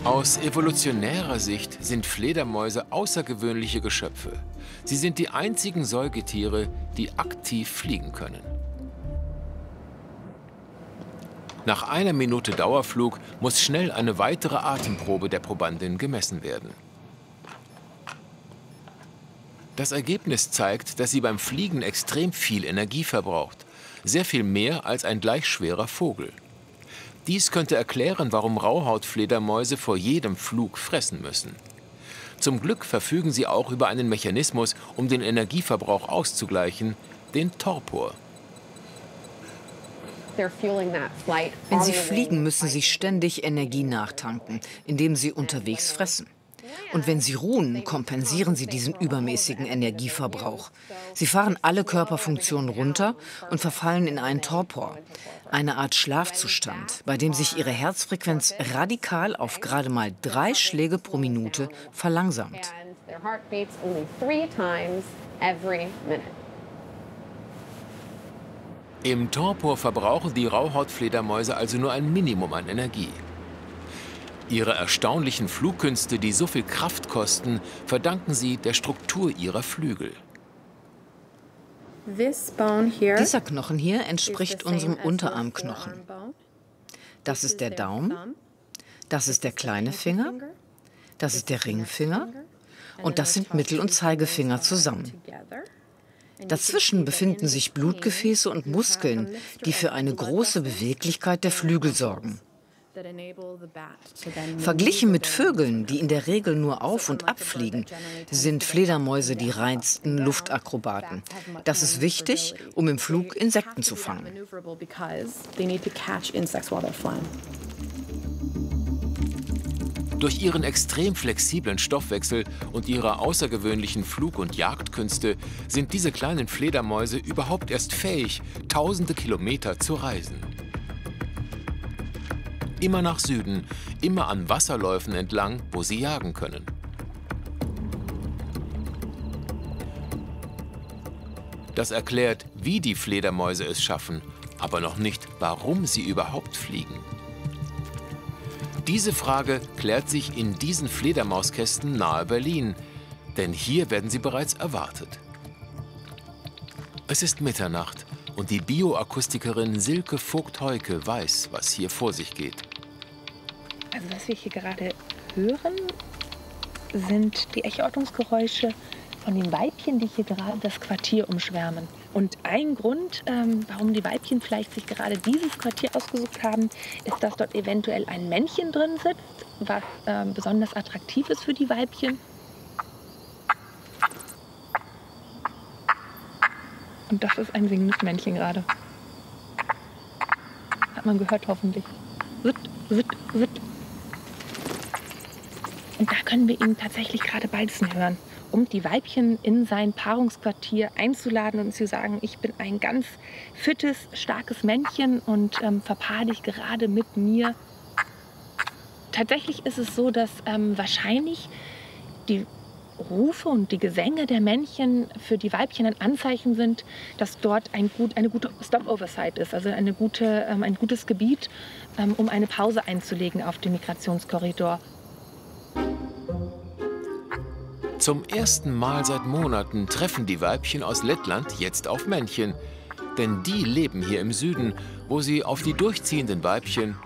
Aus evolutionärer Sicht sind Fledermäuse außergewöhnliche Geschöpfe. Sie sind die einzigen Säugetiere, die aktiv fliegen können. Nach einer Minute Dauerflug muss schnell eine weitere Atemprobe der Probandin gemessen werden. Das Ergebnis zeigt, dass sie beim Fliegen extrem viel Energie verbraucht. Sehr viel mehr als ein gleich schwerer Vogel. Dies könnte erklären, warum Rauhautfledermäuse vor jedem Flug fressen müssen. Zum Glück verfügen sie auch über einen Mechanismus, um den Energieverbrauch auszugleichen, den Torpor. Wenn sie fliegen, müssen sie ständig Energie nachtanken, indem sie unterwegs fressen. Und wenn sie ruhen, kompensieren sie diesen übermäßigen Energieverbrauch. Sie fahren alle Körperfunktionen runter und verfallen in einen Torpor, eine Art Schlafzustand, bei dem sich ihre Herzfrequenz radikal auf gerade mal 3 Schläge pro Minute verlangsamt. Im Torpor verbrauchen die Rauhautfledermäuse also nur ein Minimum an Energie. Ihre erstaunlichen Flugkünste, die so viel Kraft kosten, verdanken sie der Struktur ihrer Flügel. Dieser Knochen hier entspricht unserem Unterarmknochen. Das ist der Daumen, das ist der kleine Finger, das ist der Ringfinger und das sind Mittel- und Zeigefinger zusammen. Dazwischen befinden sich Blutgefäße und Muskeln, die für eine große Beweglichkeit der Flügel sorgen. Verglichen mit Vögeln, die in der Regel nur auf- und abfliegen, sind Fledermäuse die reinsten Luftakrobaten. Das ist wichtig, um im Flug Insekten zu fangen. Durch ihren extrem flexiblen Stoffwechsel und ihre außergewöhnlichen Flug- und Jagdkünste sind diese kleinen Fledermäuse überhaupt erst fähig, tausende Kilometer zu reisen. Immer nach Süden, immer an Wasserläufen entlang, wo sie jagen können. Das erklärt, wie die Fledermäuse es schaffen, aber noch nicht, warum sie überhaupt fliegen. Diese Frage klärt sich in diesen Fledermauskästen nahe Berlin, denn hier werden sie bereits erwartet. Es ist Mitternacht und die Bioakustikerin Silke Vogt-Heuke weiß, was hier vor sich geht. Also was wir hier gerade hören, sind die Echortungsgeräusche von den Weibchen, die hier gerade das Quartier umschwärmen. Und ein Grund, warum die Weibchen vielleicht sich gerade dieses Quartier ausgesucht haben, ist, dass dort eventuell ein Männchen drin sitzt, was besonders attraktiv ist für die Weibchen. Und das ist ein singendes Männchen gerade. Hat man gehört hoffentlich. Witt, witt, witt. Und da können wir ihn tatsächlich gerade balzen hören, um die Weibchen in sein Paarungsquartier einzuladen und zu sagen, ich bin ein ganz fittes, starkes Männchen und verpaar dich gerade mit mir. Tatsächlich ist es so, dass wahrscheinlich die Rufe und die Gesänge der Männchen für die Weibchen ein Anzeichen sind, dass dort eine gute Stopover-Site ist, also ein gutes Gebiet, um eine Pause einzulegen auf dem Migrationskorridor. Zum ersten Mal seit Monaten treffen die Weibchen aus Lettland jetzt auf Männchen. Denn die leben hier im Süden, wo sie auf die durchziehenden Weibchen